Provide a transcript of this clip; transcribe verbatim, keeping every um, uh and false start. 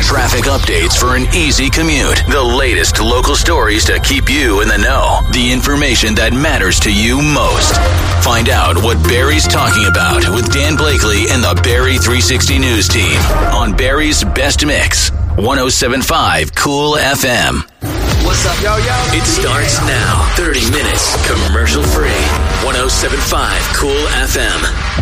traffic updates for an easy commute, the latest local stories to keep you in the know, the information that matters to you most. Find out what Barrie's talking about with Dan Blakely and the Barrie three sixty News team on Barrie's Best Mix, one oh seven point five Cool F M. What's up, yo, yo? It starts now. thirty minutes, commercial free. one oh seven point five Cool F M.